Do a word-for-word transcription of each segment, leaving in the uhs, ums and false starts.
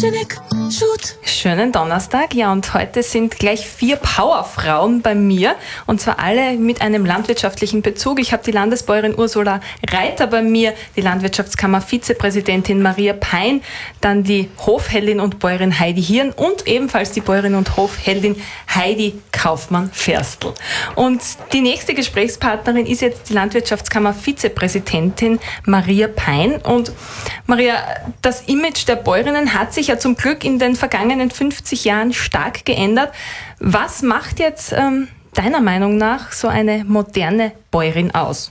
Schönen Donnerstag, ja, und heute sind gleich vier Powerfrauen bei mir, und zwar alle mit einem landwirtschaftlichen Bezug. Ich habe die Landesbäuerin Ursula Reiter bei mir, die Landwirtschaftskammer-Vizepräsidentin Maria Pein, dann die Hofheldin und Bäuerin Heidi Hirn und ebenfalls die Bäuerin und Hofheldin Heidi Kaufmann-Ferstl. Und die nächste Gesprächspartnerin ist jetzt die Landwirtschaftskammer-Vizepräsidentin Maria Pein. Und Maria, das Image der Bäuerinnen hat sich ja zum Glück in den vergangenen fünfzig Jahren stark geändert. Was macht jetzt ähm, deiner Meinung nach so eine moderne Bäuerin aus?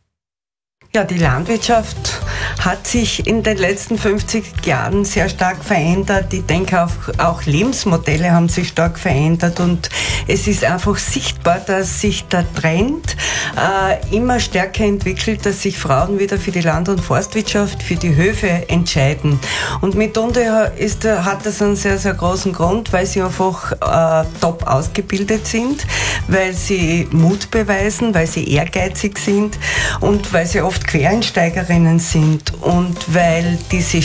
Ja, die Landwirtschaft hat sich in den letzten fünfzig Jahren sehr stark verändert. Ich denke auch, auch Lebensmodelle haben sich stark verändert, und es ist einfach sichtbar, dass sich der Trend äh, immer stärker entwickelt, dass sich Frauen wieder für die Land- und Forstwirtschaft, für die Höfe entscheiden. Und mitunter ist, hat das einen sehr, sehr großen Grund, weil sie einfach äh, top ausgebildet sind, weil sie Mut beweisen, weil sie ehrgeizig sind und weil sie oft Quereinsteigerinnen sind, und weil diese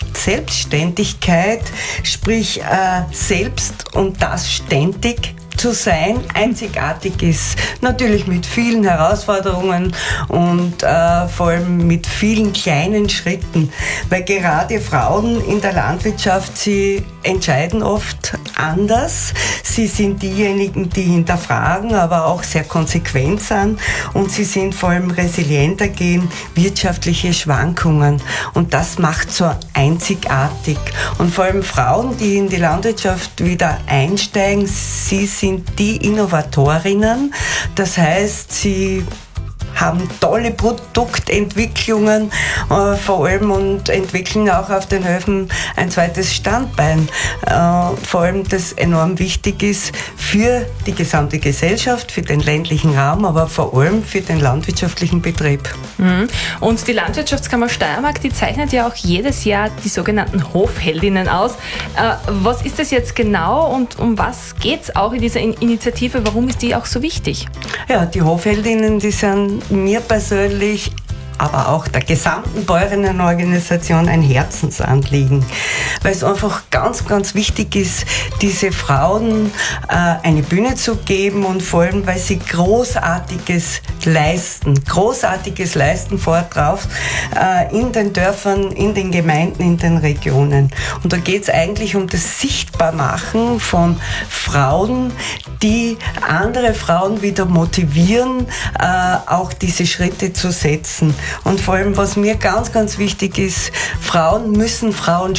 Selbstständigkeit, sprich äh, selbst und das ständig zu sein, einzigartig ist. Natürlich mit vielen Herausforderungen und äh, vor allem mit vielen kleinen Schritten, weil gerade Frauen in der Landwirtschaft, sie entscheiden oft anders. Sie sind diejenigen, die hinterfragen, aber auch sehr konsequent sind, und sie sind vor allem resilienter gegen wirtschaftliche Schwankungen, und das macht so einzigartig. Und vor allem Frauen, die in die Landwirtschaft wieder einsteigen, sie sind die Innovatorinnen, das heißt, sie haben tolle Produktentwicklungen äh, vor allem und entwickeln auch auf den Höfen ein zweites Standbein. Äh, vor allem, das enorm wichtig ist für die gesamte Gesellschaft, für den ländlichen Raum, aber vor allem für den landwirtschaftlichen Betrieb. Mhm. Und die Landwirtschaftskammer Steiermark, die zeichnet ja auch jedes Jahr die sogenannten Hofheldinnen aus. Äh, was ist das jetzt genau und um was geht es auch in dieser In- Initiative? Warum ist die auch so wichtig? Ja, die Hofheldinnen, die sind mir persönlich, aber auch der gesamten Bäuerinnenorganisation ein Herzensanliegen, weil es einfach ganz, ganz wichtig ist, diese Frauen äh, eine Bühne zu geben, und vor allem, weil sie Großartiges leisten, Großartiges leisten vordrauf äh, in den Dörfern, in den Gemeinden, in den Regionen. Und da geht es eigentlich um das Sichtbarmachen von Frauen, die andere Frauen wieder motivieren, äh, auch diese Schritte zu setzen. Und vor allem, was mir ganz, ganz wichtig ist, Frauen müssen Frauen